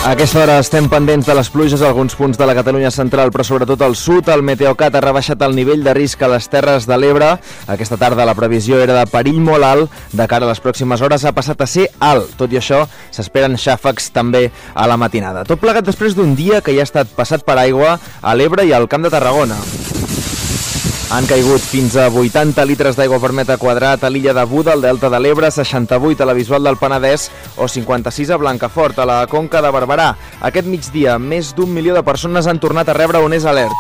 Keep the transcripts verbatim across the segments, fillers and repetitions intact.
A aquesta hora estem pendents de les pluges a alguns punts de la Catalunya central, però sobretot al sud. El Meteocat ha rebaixat el nivell de risc a les Terres de l'Ebre. Aquesta tarda la previsió era de perill molt alt. De cara a les pròximes hores ha passat a ser alt. Tot i això, s'esperen xàfecs també a la matinada. Tot plegat després d'un dia que ja ha estat passat per aigua a l'Ebre i al Camp de Tarragona. Han caigut fins a vuitanta litres d'aigua per metre quadrat a l'illa de Buda, al Delta de l'Ebre, seixanta-vuit a la Bisbal del Penedès o cinquanta-sis a Blancafort, a la Conca de Barberà. Aquest migdia, més d'un milió de persones han tornat a rebre un és alert.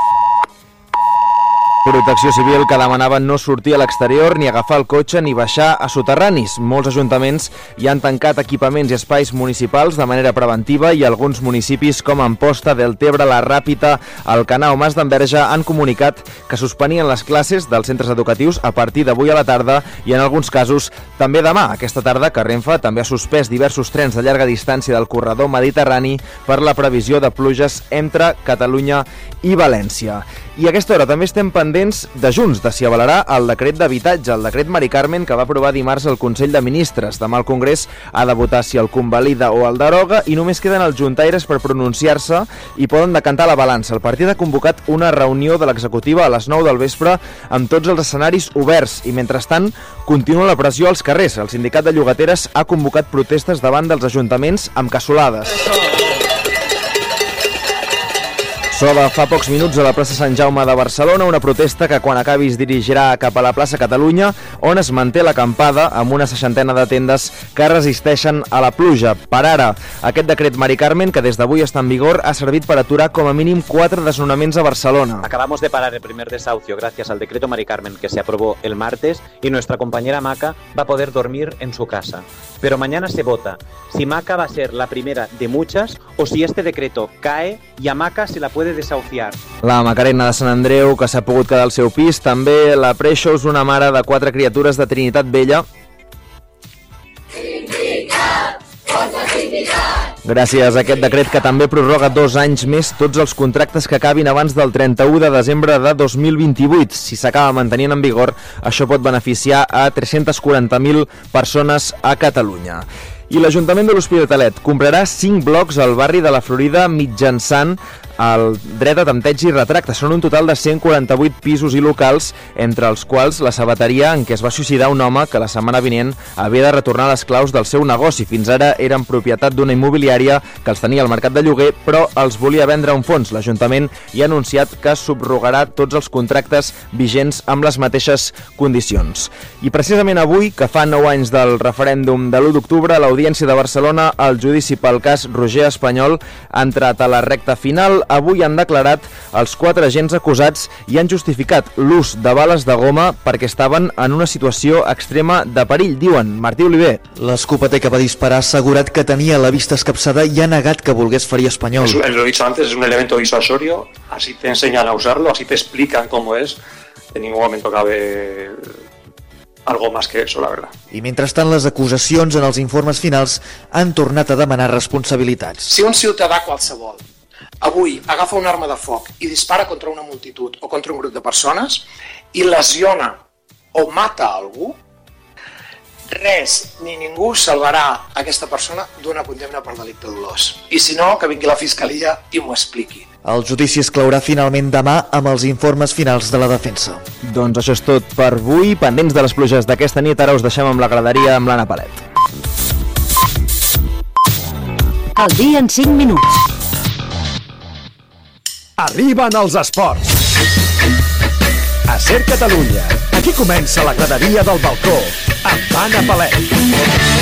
Protecció Civil que demanava no sortir a l'exterior, ni agafar el cotxe, ni baixar a soterranis. Molts ajuntaments hi han tancat equipaments i espais municipals de manera preventiva i alguns municipis com Amposta, Deltebre, La Ràpita, Alcanar o Mas d'Enverge han comunicat que suspenien les classes dels centres educatius a partir d'avui a la tarda i en alguns casos també demà. Aquesta tarda que Renfe també ha suspès diversos trens de llarga distància del corredor mediterrani per la previsió de pluges entre Catalunya i València. I a aquesta hora també estem pendents de Junts, de si avalarà el decret d'habitatge, el decret Mari Carmen que va aprovar dimarts el Consell de Ministres. Demà el Congrés ha de votar si el convalida o el deroga i només queden els juntaires per pronunciar-se i poden decantar la balança. El partit ha convocat una reunió de l'executiva a les nou del vespre amb tots els escenaris oberts i mentrestant continua la pressió als carrers. El sindicat de llogateres ha convocat protestes davant dels ajuntaments amb cassolades. So de fa pocs minuts a la plaça Sant Jaume de Barcelona, una protesta que quan acabi es dirigirà cap a la plaça Catalunya, on es manté l'acampada amb una seixantena de tendes que resisteixen a la pluja. Per ara, aquest decret Mari Carmen, que des d'avui està en vigor, ha servit per aturar com a mínim quatre desnonaments a Barcelona. Acabamos de parar el primer desahucio gracias al decreto Mari Carmen que se aprobó el martes y nuestra compañera Maca va a poder dormir en su casa. Pero mañana se vota si Maca va a ser la primera de muchas o si este decreto cae y a Maca se la puede desahuciar. La Macarena de Sant Andreu, que s'ha pogut quedar al seu pis, també la Preixos, una mare de quatre criatures de Trinitat Vella. Sindicat! Força sindicat! Gràcies a aquest decret que també prorroga dos anys més tots els contractes que acabin abans del trenta-u de desembre de dos mil vint-i-vuit. Si s'acaba mantenint en vigor, això pot beneficiar a tres-centes quaranta mil persones a Catalunya. I l'Ajuntament de l'Hospitalet comprarà cinc blocs al barri de la Florida mitjançant el dret a tempteig i retracte. Són un total de cent quaranta-vuit pisos i locals, entre els quals la sabateria en què es va suïcidar un home que la setmana vinent havia de retornar les claus del seu negoci. Fins ara eren propietat d'una immobiliària que els tenia al mercat de lloguer, però els volia vendre a un fons. L'Ajuntament hi ha anunciat que subrogarà tots els contractes vigents amb les mateixes condicions. I precisament avui, que fa nou anys del referèndum de l'u d'octubre, l'Audiència de Barcelona, el judici pel cas Roger Espanyol ha entrat a la recta final. Avui han declarat els quatre agents acusats i han justificat l'ús de bales de goma perquè estaven en una situació extrema de perill, diuen. Martí Oliver. L'escopeter que va disparar ha assegurat que tenia la vista escapçada i ha negat que volgués ferir Espanyol. Es, lo he dicho antes, es un elemento disuasorio, así te enseñan a usarlo, así te explican cómo es. En ningún momento cabe algo más que eso, la verdad. I mentrestant, les acusacions en els informes finals han tornat a demanar responsabilitats. Si un ciutadà qualsevol avui agafa una arma de foc i dispara contra una multitud o contra un grup de persones i lesiona o mata algú, res ni ningú salvarà aquesta persona d'una condemna per delicte dolós. I si no, que vingui la Fiscalia i m'ho expliqui. El judici es claurà finalment demà amb els informes finals de la defensa. Doncs això és tot per avui. Pendents de les pluges d'aquesta nit, ara us deixem amb la graderia amb l'Anna Palet. El dia en cinc minuts. Arriben els esports. A Ser Catalunya. Aquí comença la graderia del balcó amb Anna Palet.